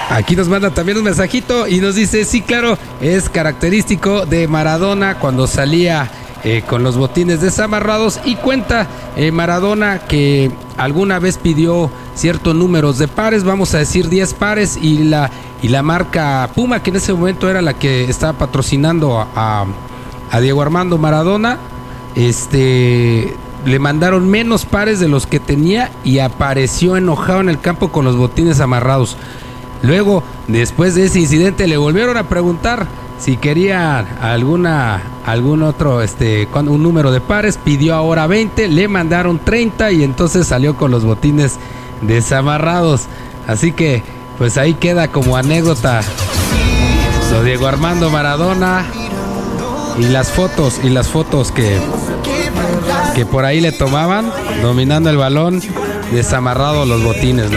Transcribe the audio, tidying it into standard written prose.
Aquí nos manda también un mensajito y nos dice, sí, claro, es característico de Maradona cuando salía con los botines desamarrados, y cuenta Maradona que alguna vez pidió ciertos números de pares, vamos a decir 10 pares, y la marca Puma, que en ese momento era la que estaba patrocinando a Diego Armando Maradona, le mandaron menos pares de los que tenía y apareció enojado en el campo con los botines amarrados. Luego, después de ese incidente, le volvieron a preguntar si quería algún otro, un número de pares. Pidió ahora 20, le mandaron 30 y entonces salió con los botines desamarrados. Así que, pues ahí queda como anécdota lo Diego Armando Maradona y las fotos que por ahí le tomaban dominando el balón, desamarrado los botines, ¿no?